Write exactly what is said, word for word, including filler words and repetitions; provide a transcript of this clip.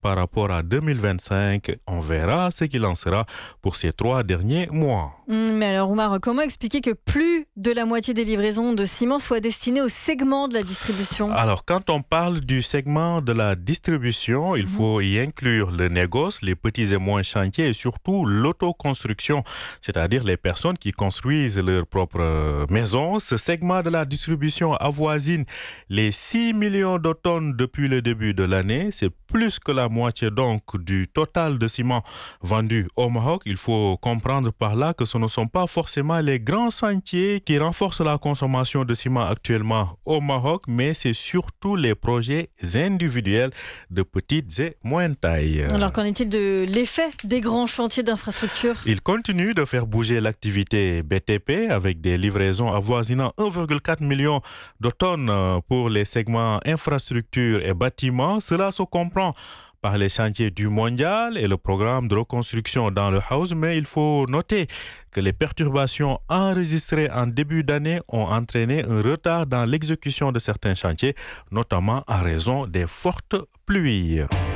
par rapport à deux mille vingt-cinq. On verra ce qu'il en sera pour ces trois derniers mois. Hum, mais alors, Oumar, comment expliquer que plus de la moitié des livraisons de ciment soient destinées au segment de la distribution? Alors, quand on parle du segment de la distribution, il Mhm. faut y inclure le négoce, les petits et moyens chantiers et surtout l'autoconstruction, c'est-à-dire les personnes qui construisent leur propre maison. Ce segment de la distribution avoisine les six millions de tonnes depuis le début de l'année. C'est plus que la moitié donc du total de ciment vendu au Maroc. Il faut comprendre par là que ce ne sont pas forcément les grands chantiers qui renforcent la consommation de ciment actuellement au Maroc, mais c'est surtout les projets individuels de petite et moyenne taille. Alors, qu'en est-il de l'effet des grands chantiers d'infrastructure? Il continue de faire bouger l'activité B T P avec des livraisons avoisinant un virgule quatre million de tonnes pour les segments infrastructures et bâtiments. Cela se comprend par les chantiers du mondial et le programme de reconstruction dans le house, mais il faut noter que les perturbations enregistrées en début d'année ont entraîné un retard dans l'exécution de certains chantiers, notamment en raison des fortes pluies.